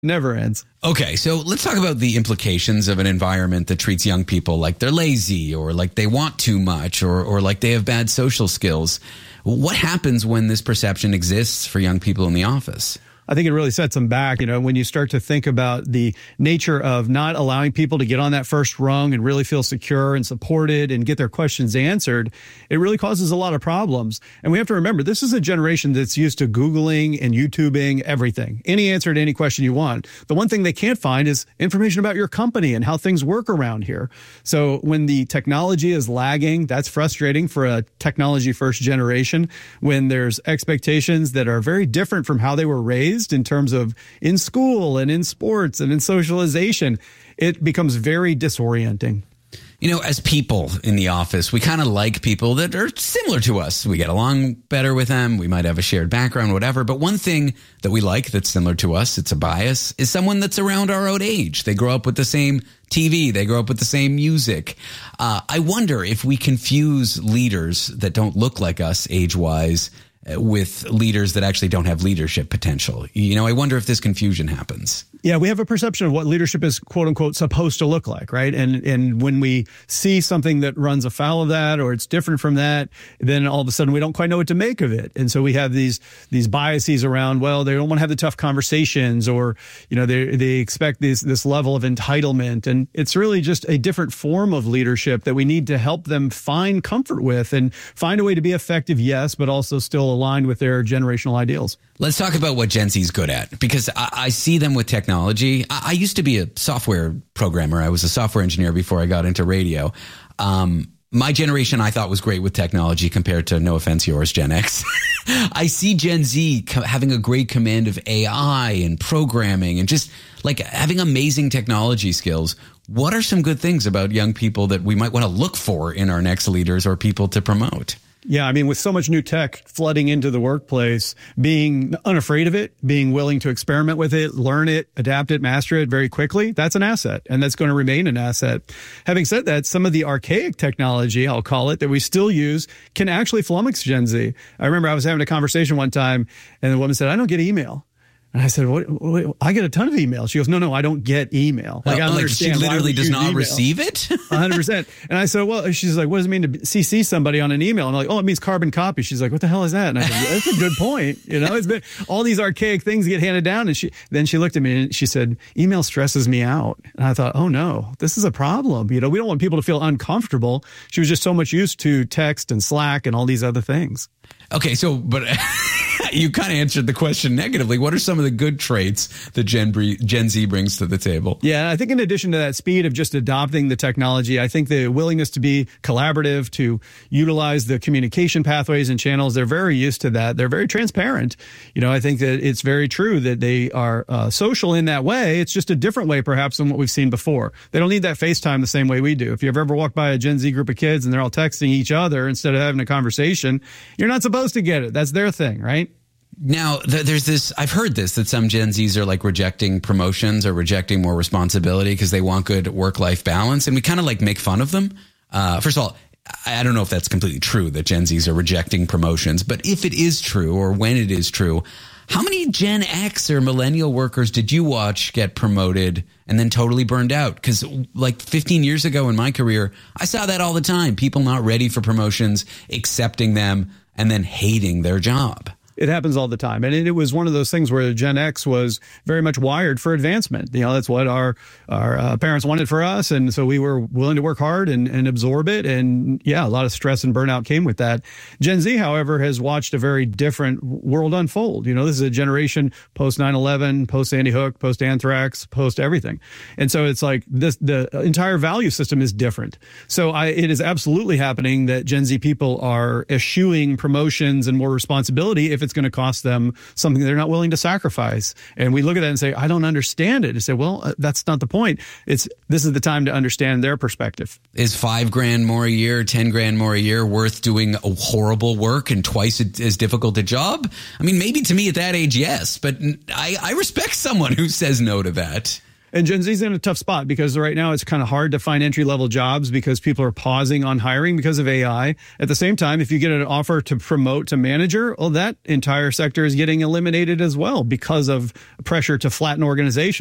Never ends. Okay, so let's talk about the implications of an environment that treats young people like they're lazy or like they want too much or like they have bad social skills. What happens when this perception exists for young people in the office? I think it really sets them back. When you start to think about the nature of not allowing people to get on that first rung and really feel secure and supported and get their questions answered, it really causes a lot of problems. And we have to remember, this is a generation that's used to Googling and YouTubing everything, any answer to any question you want. The one thing they can't find is information about your company and how things work around here. So when the technology is lagging, that's frustrating for a technology first generation. When there's expectations that are very different from how they were raised in terms of in school and in sports and in socialization, it becomes very disorienting. As people in the office, we kind of like people that are similar to us. We get along better with them. We might have a shared background, whatever. But one thing that we like that's similar to us, it's a bias, is someone that's around our own age. They grow up with the same TV. They grow up with the same music. I wonder if we confuse leaders that don't look like us age-wise with leaders that actually don't have leadership potential. I wonder if this confusion happens. Yeah, we have a perception of what leadership is, quote unquote, supposed to look like, right? And when we see something that runs afoul of that or it's different from that, then all of a sudden we don't quite know what to make of it. And so we have these biases around, well, they don't want to have the tough conversations or, they expect this level of entitlement. And it's really just a different form of leadership that we need to help them find comfort with and find a way to be effective, yes, but also still aligned with their generational ideals. Let's talk about what Gen Z is good at, because I see them with technology. I used to be a software programmer. I was a software engineer before I got into radio. My generation, I thought, was great with technology compared to, no offense, yours, Gen X. I see Gen Z having a great command of AI and programming and just like having amazing technology skills. What are some good things about young people that we might want to look for in our next leaders or people to promote? Yeah, I mean, with so much new tech flooding into the workplace, being unafraid of it, being willing to experiment with it, learn it, adapt it, master it very quickly, that's an asset, and that's going to remain an asset. Having said that, some of the archaic technology, I'll call it, that we still use can actually flummox Gen Z. I remember I was having a conversation one time, and the woman said, "I don't get email." And I said, what? I get a ton of email. She goes, no, I don't get email. I don't understand. She literally does not receive it? 100%. And I said, well, she's like, what does it mean to CC somebody on an email? And I'm like, oh, it means carbon copy. She's like, what the hell is that? And I said, that's a good point. It's been all these archaic things get handed down. And then she looked at me and she said, email stresses me out. And I thought, oh no, this is a problem. We don't want people to feel uncomfortable. She was just so much used to text and Slack and all these other things. Okay, but you kind of answered the question negatively. What are some of the good traits that Gen Z brings to the table? Yeah, I think in addition to that speed of just adopting the technology, I think the willingness to be collaborative, to utilize the communication pathways and channels, they're very used to that. They're very transparent. I think that it's very true that they are social in that way. It's just a different way perhaps than what we've seen before. They don't need that FaceTime the same way we do. If you've ever walked by a Gen Z group of kids and they're all texting each other instead of having a conversation, you're not supposed to get it. That's their thing, right? Now, there's this, I've heard this, that some Gen Zs are like rejecting promotions or rejecting more responsibility because they want good work-life balance. And we kind of like make fun of them. First of all, I don't know if that's completely true that Gen Zs are rejecting promotions, but if it is true or when it is true, how many Gen X or millennial workers did you watch get promoted and then totally burned out? Because like 15 years ago in my career, I saw that all the time. People not ready for promotions, accepting them, and then hating their job. It happens all the time. And it was one of those things where Gen X was very much wired for advancement. That's what our parents wanted for us. And so we were willing to work hard and absorb it. And yeah, a lot of stress and burnout came with that. Gen Z, however, has watched a very different world unfold. This is a generation post 9/11, post Sandy Hook, post anthrax, post everything. And so it's like the entire value system is different. So it is absolutely happening that Gen Z people are eschewing promotions and more responsibility if it's going to cost them something they're not willing to sacrifice. And we look at that and say, I don't understand it. And say, well, that's not the point. This is the time to understand their perspective. Is $5,000 more a year, $10,000 more a year worth doing a horrible work and twice as difficult a job? I mean, maybe to me at that age, yes, but I respect someone who says no to that. And Gen Z's in a tough spot because right now it's kind of hard to find entry-level jobs because people are pausing on hiring because of AI. At the same time, if you get an offer to promote to manager, well, that entire sector is getting eliminated as well because of pressure to flatten organizations.